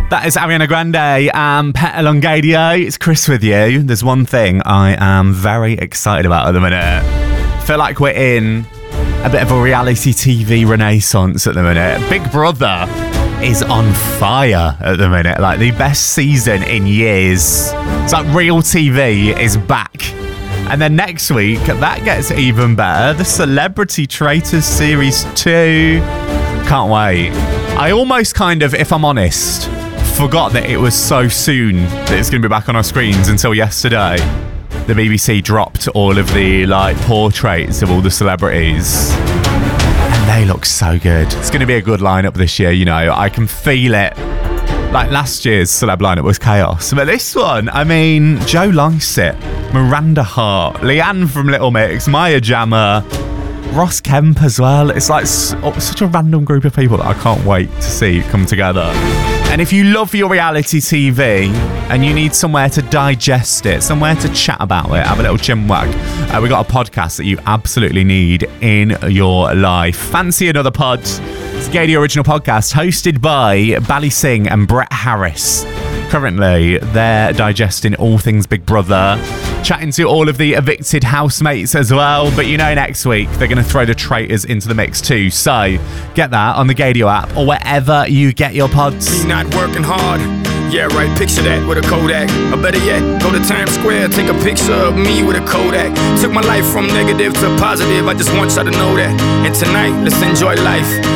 That is Ariana Grande and Petter Longadio. It's Chris with you. There's one thing I am very excited about at the minute. I feel like we're in a bit of a reality TV renaissance at the minute. Big Brother is on fire at the minute. Like the best season in years. It's like real TV is back. And then next week, that gets even better. The Celebrity Traitors Series 2. Can't wait. I almost kind of, if I'm honest, forgot that it was so soon that it's going to be back on our screens until yesterday. The BBC dropped all of the portraits of all the celebrities. And they look so good. It's going to be a good lineup this year, you know. I can feel it. Like last year's celeb lineup was chaos. But this one, I mean, Joe Lycett, Miranda Hart, Leanne from Little Mix, Maya Jama, Ross Kemp as well. It's like such a random group of people that I can't wait to see come together. And if you love your reality TV and you need somewhere to digest it, somewhere to chat about it, have a little chinwag, we got a podcast that you absolutely need in your life. Fancy another pod? It's a Gadio original podcast hosted by Bally Singh and Brett Harris. Currently, they're digesting all things Big Brother, chatting to all of the evicted housemates as well. But you know, next week, they're going to throw the traitors into the mix too. So get that on the Gadio app or wherever you get your pods. Me not working hard. Yeah, right, picture that with a Kodak. Or better yet, go to Times Square, take a picture of me with a Kodak. Took my life from negative to positive, I just want y'all to know that. And tonight, let's enjoy life.